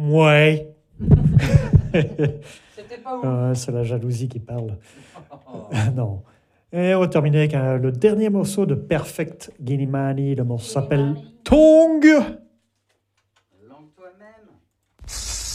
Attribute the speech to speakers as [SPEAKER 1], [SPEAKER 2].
[SPEAKER 1] Ouais.
[SPEAKER 2] C'était pas ouf.
[SPEAKER 1] C'est la jalousie qui parle. Non. Et on va terminer avec le dernier morceau de Perfect Guinimani. Le morceau s'appelle
[SPEAKER 3] Guinimani.
[SPEAKER 1] Tongue.